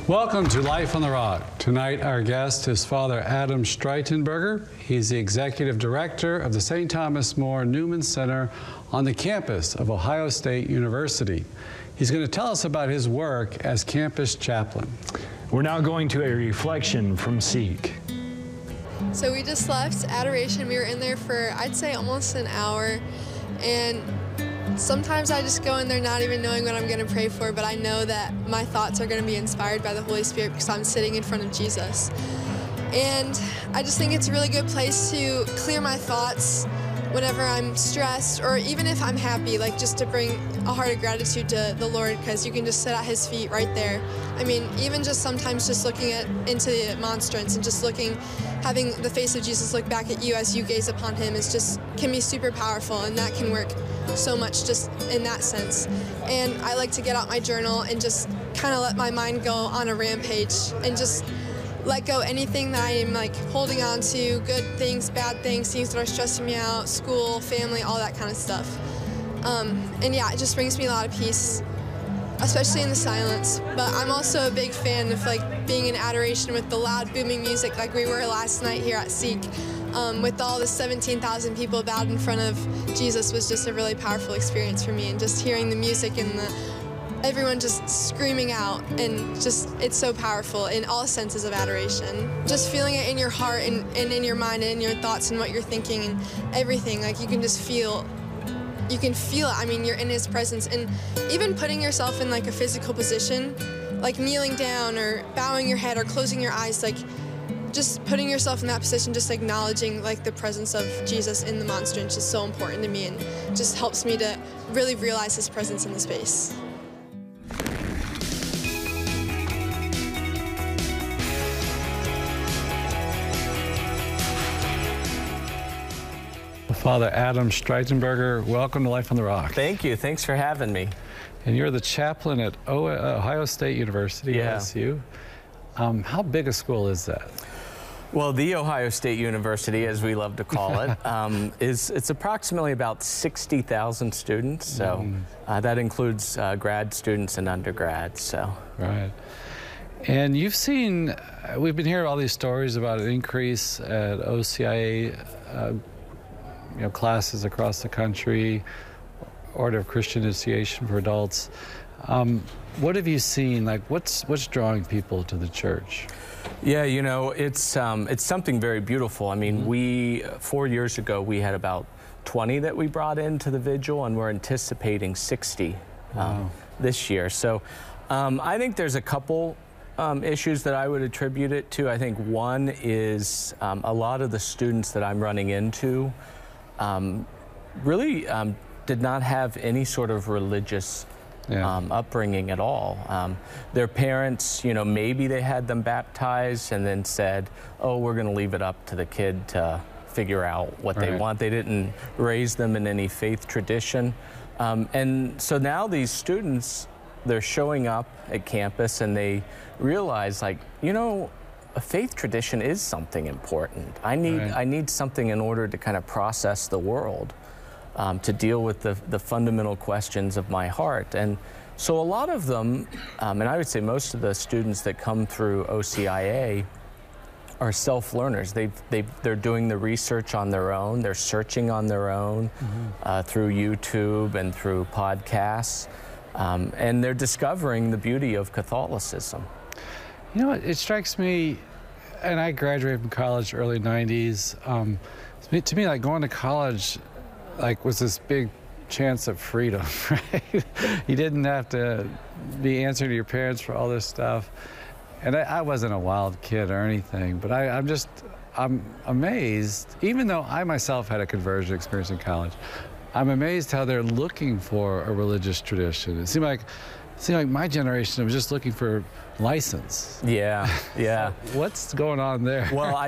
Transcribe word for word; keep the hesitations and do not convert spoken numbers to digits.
Welcome to Life on the Rock. Tonight our guest is Father Adam Streitenberger. He's the Executive Director of the Saint Thomas More Newman Center on the campus of Ohio State University. He's going to tell us about his work as campus chaplain. We're now going to a reflection from Seek. So we just left Adoration. We were in there for, I'd say, almost an hour. And sometimes I just go in there not even knowing what I'm going to pray for, but I know that my thoughts are going to be inspired by the Holy Spirit because I'm sitting in front of Jesus. And I just think it's a really good place to clear my thoughts whenever I'm stressed, or even if I'm happy, like just to bring a heart of gratitude to the Lord, because you can just sit at His feet right there. I mean, even just sometimes just looking at into the monstrance and just looking, having the face of Jesus look back at you as you gaze upon Him is just, can be super powerful, and that can work so much just in that sense. And I like to get out my journal and just kind of let my mind go on a rampage and just let go anything that I am like holding on to, good things, bad things, things that are stressing me out, school, family, all that kind of stuff. Um, and yeah, it just brings me a lot of peace, especially in the silence. But I'm also a big fan of like being in adoration with the loud booming music like we were last night here at Seek. Um, with all the seventeen thousand people bowed in front of Jesus was just a really powerful experience for me, and just hearing the music and the everyone just screaming out, and just, it's so powerful in all senses of adoration. Just feeling it in your heart and, and in your mind and in your thoughts and what you're thinking and everything, like you can just feel, you can feel it. I mean, you're in His presence, and even putting yourself in like a physical position, like kneeling down or bowing your head or closing your eyes, like just putting yourself in that position, just acknowledging like the presence of Jesus in the monstrance is so important to me, and just helps me to really realize His presence in the space. Father Adam Streitenberger, welcome to Life on the Rock. Thank you. Thanks for having me. And you're the chaplain at Ohio State University, yeah. O S U. Um, how big a school is that? Well, the Ohio State University, as we love to call it, um, is it's approximately about sixty thousand students. So mm. uh, that includes uh, grad students and undergrads. So right. And you've seen, uh, we've been hearing all these stories about an increase at O C I A. Uh, you know, classes across the country, Order of Christian Initiation for adults. Um, what have you seen? Like, what's what's drawing people to the church? Yeah, you know, it's um, it's something very beautiful. I mean, mm-hmm. we four years ago we had about twenty that we brought into the vigil, and we're anticipating sixty wow. um, this year. So, um, I think there's a couple um, issues that I would attribute it to. I think one is um, a lot of the students that I'm running into. Um, really um, did not have any sort of religious yeah. um, upbringing at all. Um, their parents, you know, maybe they had them baptized and then said, oh, we're going to leave it up to the kid to figure out what right. they want. They didn't raise them in any faith tradition. Um, and so now these students, they're showing up at campus and they realize, like, you know, a faith tradition is something important. I need right. I need something in order to kind of process the world, um, to deal with the, the fundamental questions of my heart. And so a lot of them, um, and I would say most of the students that come through O C I A are self-learners. They've, they've, they're doing the research on their own. They're searching on their own mm-hmm. uh, through YouTube and through podcasts. Um, and they're discovering the beauty of Catholicism. You know, it strikes me, and I graduated from college early nineties. Um, to me, like going to college, like was this big chance of freedom, right? You didn't have to be answering to your parents for all this stuff. And I, I wasn't a wild kid or anything, but I, I'm just, I'm amazed, even though I myself had a conversion experience in college, I'm amazed how they're looking for a religious tradition. It seemed like, it seemed like my generation was just looking for license. Yeah, yeah. So what's going on there? Well, I